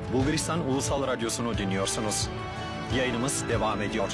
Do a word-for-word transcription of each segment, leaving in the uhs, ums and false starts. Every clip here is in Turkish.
Bulgaristan Ulusal Radyosu'nu dinliyorsunuz. Yayınımız devam ediyor.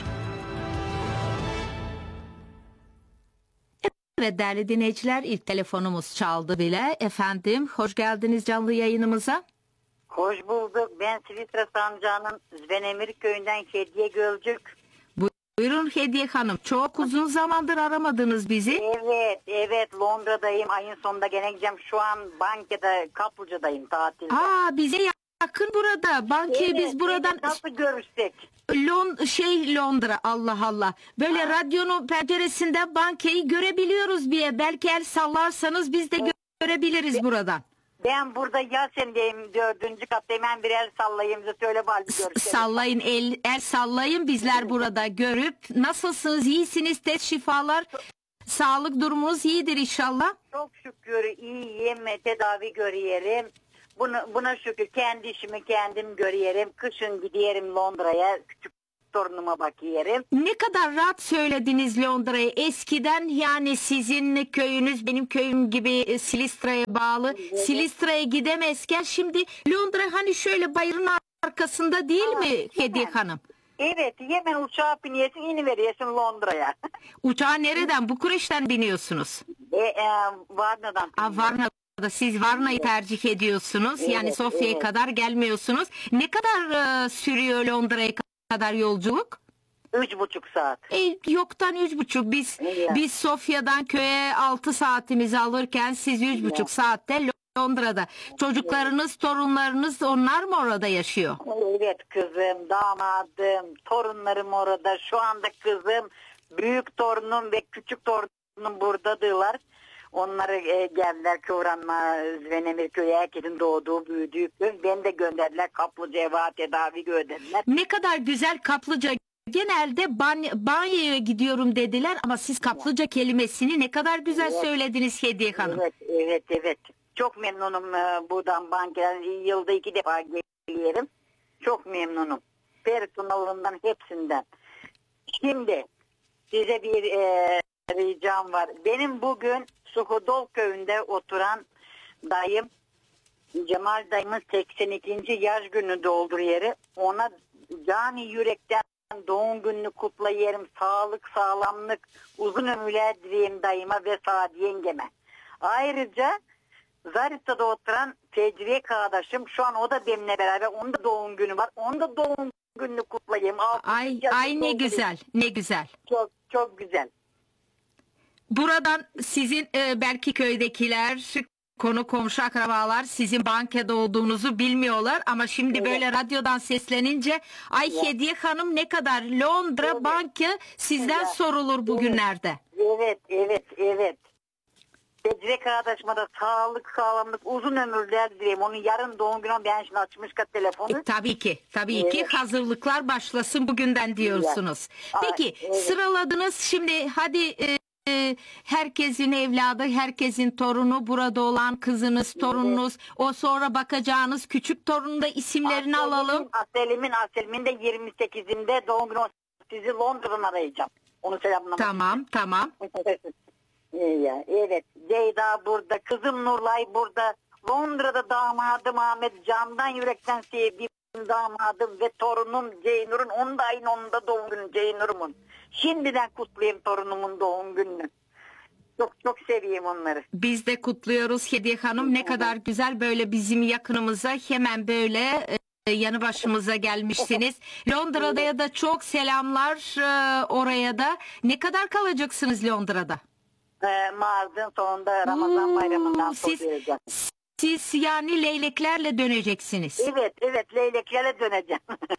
Evet değerli dinleyiciler, ilk telefonumuz çaldı bile. Efendim, hoş geldiniz canlı yayınımıza. Hoş bulduk. Ben Silivri Sancağı'nın Zvenemir köyünden Hediye Gölcük. Buyurun Hediye Hanım. Çok uzun zamandır aramadınız bizi. Evet, evet. Londra'dayım. Ayın sonunda gene gideceğim. Şu an bankada, Kaplıca'dayım tatilde. Aa, bize yakın burada. Banke Evet, biz buradan... evet, nasıl görüşsek? Lon şey Londra, Allah Allah. Böyle ha. Radyonun penceresinden bankeyi görebiliyoruz bir. Belki el sallarsanız biz de gö- görebiliriz ben, buradan. Ben burada Yasen'deyim, dördüncü kattayım. Ben bir el sallayayım size, söyle bari görüşelim. Sallayın, el, el sallayın, bizler burada görüp. Nasılsınız, iyisiniz, test şifalar, sağlık durumunuz iyidir inşallah. Çok şükür iyiyim, tedavi görüyorum. Bunu, buna şükür kendi işimi kendim görüyorum. Kışın gidiyorum Londra'ya, küçük torunuma bakıyorum. Ne kadar rahat söylediniz Londra'ya. Eskiden yani sizin köyünüz benim köyüm gibi Silistra'ya bağlı. Evet. Silistra'ya gidemezken şimdi Londra hani şöyle bayırın arkasında değil Aa, mi hemen. Hediye Hanım? Evet, hemen uçağa biniyorsun, iniveriyorsun Londra'ya. Uçağa nereden? Bukureş'ten biniyorsunuz? E, e, Varna'dan. Aa, Varna'da. Siz Varna'yı tercih ediyorsunuz. Evet, yani Sofya'ya evet. kadar gelmiyorsunuz. Ne kadar e, sürüyor Londra'ya kadar yolculuk? Üç buçuk saat. E, yoktan üç buçuk. Biz evet. biz Sofya'dan köye altı saatimizi alırken siz üç evet. buçuk saatte Londra'da. Çocuklarınız, evet. torunlarınız onlar mı orada yaşıyor? Evet kızım, damadım, torunlarım orada. Şu anda kızım, büyük torunum ve küçük torunum buradadırlar. Onları e, geldiler Kıvranma, Zvenemir köyü, herkesin doğduğu, büyüdüğü köy. Beni de gönderdiler Kaplıca'ya, tedavi gönderdiler. Ne kadar güzel Kaplıca. Genelde ban banyoya gidiyorum dediler ama siz Kaplıca kelimesini ne kadar güzel evet. söylediniz Hediye Hanım. Evet, evet, evet. Çok memnunum e, buradan bankadan. Yılda iki defa geliyorum. Çok memnunum. Personelinden hepsinden. Şimdi size bir e, ricam var. Benim bugün Suhudol köyünde oturan dayım, Cemal dayımın seksen ikinci yaş günü dolduruyor. Ona cani yürekten doğum gününü kutlayayım. Sağlık, sağlamlık, uzun ömürler dileyim dayıma ve Sadi yengeme. Ayrıca Zarita'da oturan Fecriye kardeşim, şu an o da benimle beraber, onun da doğum günü var. Onun da doğum gününü kutlayayım. Ay, ay ne güzel, ne güzel. Çok çok güzel. Buradan sizin e, belki köydekiler, konu komşu akrabalar sizin bankada olduğunuzu bilmiyorlar ama şimdi evet. böyle radyodan seslenince ay evet. Hediye Hanım ne kadar Londra evet. banka sizden evet. sorulur bugünlerde. Evet, evet, evet. Becre kardeşime de sağlık, sağlamlık, uzun ömürler dileyim. Onun yarın doğum günü, ben şimdi açmış kat telefonu. E, tabii ki, tabii evet. ki hazırlıklar başlasın bugünden diyorsunuz. Evet. Peki evet. sıraladınız şimdi hadi... E, herkesin evladı, herkesin torunu, burada olan kızınız, torununuz, evet. o sonra bakacağınız küçük torunun da isimlerini Aselim'in, alalım. Aselim'in, Aselim'in de yirmi sekizinde doğum günü, sizi Londra'dan arayacağım. Onu selamlamak. Tamam, tamam. Evet, Ceyda burada, kızım Nurlay burada, Londra'da damadım Ahmet, candan yürekten sevdiğim damadım ve torunum Ceynur'un, onun da aynı onun da doğum günü Ceynur'umun. Şimdiden kutlayayım torunumun doğum gününü. Çok çok seveyim onları. Biz de kutluyoruz Hediye Hanım. Ne kadar güzel böyle bizim yakınımıza hemen böyle e, yanı başımıza gelmişsiniz. Londra'da ya da çok selamlar e, oraya da. Ne kadar kalacaksınız Londra'da? E, Mart'ın sonunda Ramazan Oo, bayramından sonra döneceğim. Siz yani leyleklerle döneceksiniz. Evet evet leyleklerle döneceğim.